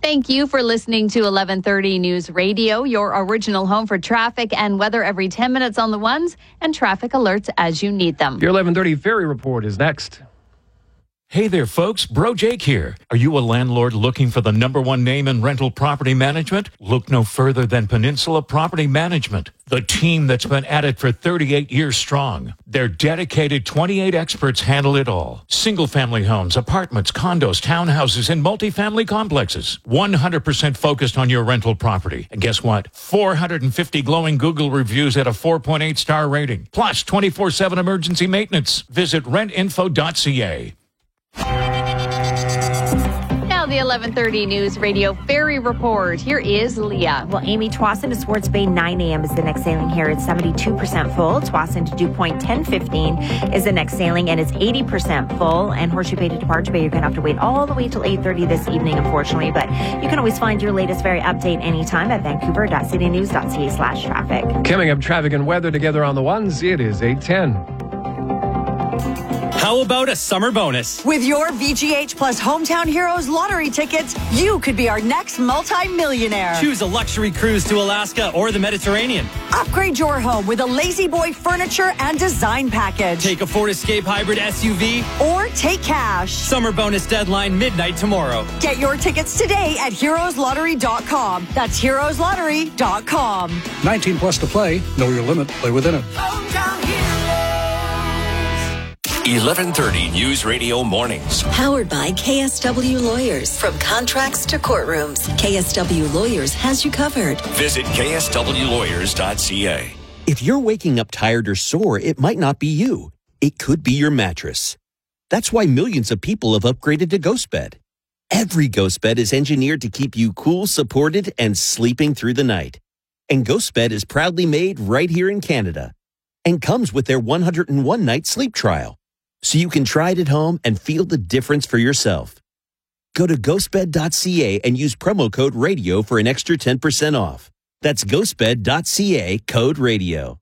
Thank you for listening to 1130 News Radio, your original home for traffic and weather every 10 minutes on the ones and traffic alerts as you need them. Your 1130 Ferry Report is next. Hey there, folks. Bro Jake here. Are you a landlord looking for the #1 name in rental property management? Look no further than Peninsula Property Management, the team that's been at it for 38 years strong. Their dedicated 28 experts handle it all. Single-family homes, apartments, condos, townhouses, and multifamily complexes. 100% focused on your rental property. And guess what? 450 glowing Google reviews at a 4.8 star rating. Plus 24/7 emergency maintenance. Visit rentinfo.ca. Now the 1130 News Radio Ferry Report. Here is Leah. Well, Amy, Tsawwassen to Swartz Bay, 9 a.m. is the next sailing here. It's 72% full. Tsawwassen to Dew Point, 10:15 is the next sailing, and it's 80% full. And Horseshoe Bay to Departure Bay, you're going to have to wait all the way till 8:30 this evening, unfortunately. But you can always find your latest ferry update anytime at vancouver.citynews.ca/traffic. Coming up, traffic and weather together on the ones. It is 8:10. How about a summer bonus? With your VGH Plus Hometown Heroes lottery tickets, you could be our next multi-millionaire. Choose a luxury cruise to Alaska or the Mediterranean. Upgrade your home with a Lazy Boy furniture and design package. Take a Ford Escape Hybrid SUV. Or take cash. Summer bonus deadline midnight tomorrow. Get your tickets today at heroeslottery.com. That's heroeslottery.com. 19 plus to play. Know your limit. Play within it. Hometown Heroes. 1130 News Radio Mornings. Powered by KSW Lawyers. From contracts to courtrooms, KSW Lawyers has you covered. Visit kswlawyers.ca. If you're waking up tired or sore, it might not be you. It could be your mattress. That's why millions of people have upgraded to GhostBed. Every GhostBed is engineered to keep you cool, supported, and sleeping through the night. And GhostBed is proudly made right here in Canada and comes with their 101-night sleep trial. So you can try it at home and feel the difference for yourself. Go to ghostbed.ca and use promo code RADIO for an extra 10% off. That's ghostbed.ca, code RADIO.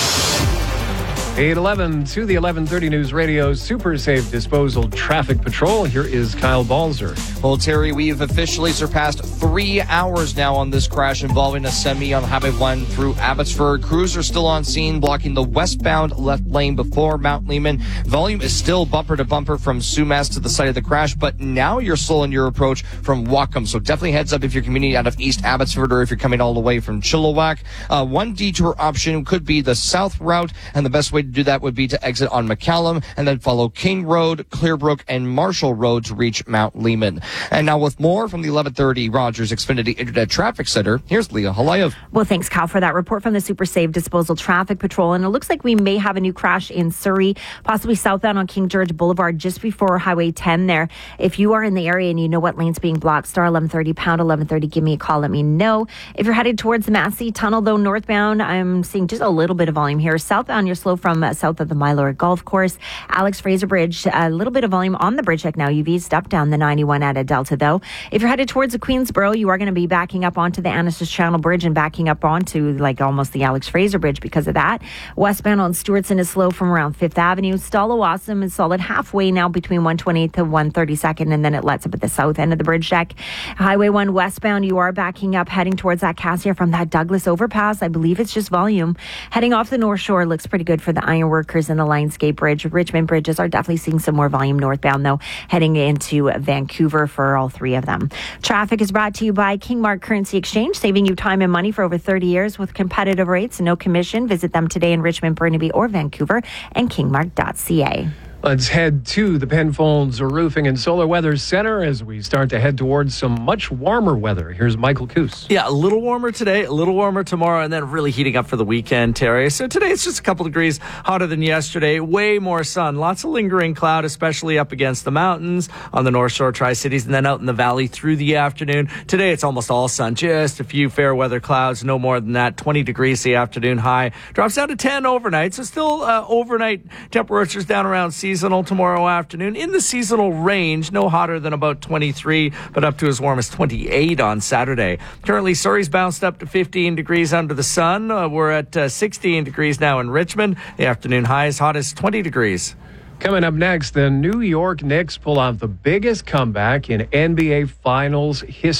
8:11 to the 1130 News Radio Super Safe Disposal Traffic Patrol. Here is Kyle Balzer. Well, Terry, we've officially surpassed 3 hours now on this crash involving a semi on Highway 1 through Abbotsford. Crews are still on scene, blocking the westbound left lane before Mount Lehman. Volume is still bumper to bumper from Sumas to the site of the crash, but now you're slow in your approach from Whatcom. So definitely heads up if you're commuting out of East Abbotsford or if you're coming all the way from Chilliwack. One detour option could be the south route, and the best way to do that would be to exit on McCallum and then follow King Road, Clearbrook, and Marshall Road to reach Mount Lehman. And now with more from the 1130 Rogers Xfinity Internet Traffic Center, here's Leah Halayev. Well, thanks, Kyle, for that report from the Super Safe Disposal Traffic Patrol. And it looks like we may have a new crash in Surrey, possibly southbound on King George Boulevard, just before Highway 10 there. If you are in the area and you know what lane's being blocked, star 1130, pound 1130, give me a call, let me know. If you're headed towards the Massey Tunnel, though, northbound, I'm seeing just a little bit of volume here. Southbound, you're slow from south of the Mylor Golf Course. Alex Fraser Bridge, a little bit of volume on the bridge deck now. You've eased up down the 91 at a Delta, though. If you're headed towards the Queensboro, you are going to be backing up onto the Anniston Channel Bridge and backing up onto like almost the Alex Fraser Bridge because of that. Westbound on Stewartson is slow from around 5th Avenue. Stallawasam is solid halfway now between 128th to 132nd, and then it lets up at the south end of the bridge deck. Highway 1 westbound, you are backing up heading towards that Cassia from that Douglas overpass. I believe it's just volume. Heading off the North Shore looks pretty good for the Ironworkers and the Lionsgate Bridge. Richmond bridges are definitely seeing some more volume northbound, though, heading into Vancouver for all three of them. Traffic is brought to you by Kingmark Currency Exchange, saving you time and money for over 30 years with competitive rates and no commission. Visit them today in Richmond, Burnaby, or Vancouver, and kingmark.ca. Let's head to the Penfolds Roofing and Solar Weather Center as we start to head towards some much warmer weather. Here's Michael Coos. Yeah, a little warmer today, a little warmer tomorrow, and then really heating up for the weekend, Terry. So today it's just a couple degrees hotter than yesterday. Way more sun. Lots of lingering cloud, especially up against the mountains on the North Shore Tri-Cities and then out in the valley through the afternoon. Today it's almost all sun. Just a few fair weather clouds, no more than that. 20 degrees the afternoon high. Drops down to 10 overnight. So still overnight temperatures down around seasonal tomorrow afternoon. In the seasonal range, no hotter than about 23, but up to as warm as 28 on Saturday. Currently, Surrey's bounced up to 15 degrees under the sun. We're at 16 degrees now in Richmond. The afternoon high is hot as 20 degrees. Coming up next, the New York Knicks pull off the biggest comeback in NBA Finals history.